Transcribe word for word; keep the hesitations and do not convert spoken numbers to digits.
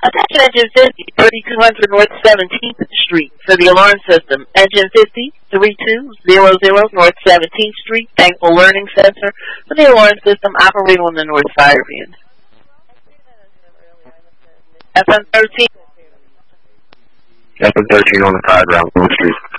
Attention Engine fifty, thirty-two hundred North seventeenth Street for the alarm system. Engine fifty, thirty-two hundred North seventeenth Street, Thankful Learning Center for the alarm system operating on the North Fire Band. F M thirteen. F M thirteen on the side, Round Street.